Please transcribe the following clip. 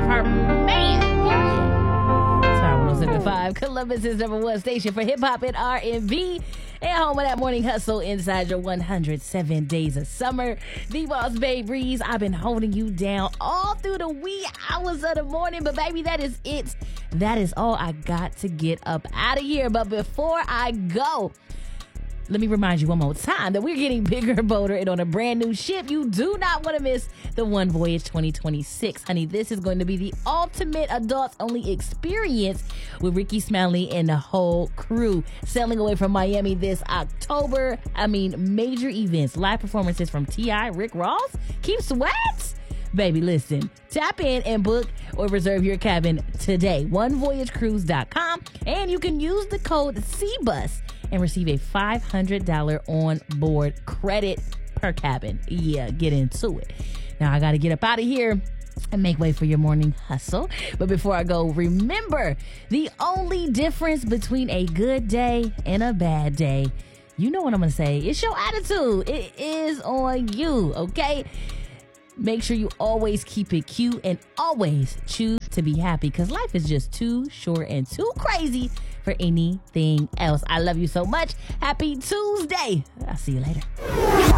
her man. Period. Star 107.5, Columbus's #1 station for hip hop and R&B. And home of that morning hustle inside your 107 days of summer. The Boss Babe Breeze. I've been holding you down all through the wee hours of the morning, but baby, that is it. That is all. I got to get up out of here. But before I go, let me remind you one more time that we're getting bigger, bolder, and on a brand new ship. You do not want to miss the One Voyage 2026. Honey, this is going to be the ultimate adults-only experience with Ricky Smiley and the whole crew. Sailing away from Miami this October. Major events, live performances from T.I., Rick Ross, Keith Sweat. Baby, listen, tap in and book or reserve your cabin today. OneVoyageCruise.com, and you can use the code CBUS and receive a $500 on-board credit per cabin. Yeah, get into it. Now, I got to get up out of here and make way for your morning hustle. But before I go, remember, the only difference between a good day and a bad day, you know what I'm going to say, it's your attitude. It is on you, okay? Make sure you always keep it cute and always choose to be happy, because life is just too short and too crazy for anything else. I love you so much. Happy Tuesday. I'll see you later.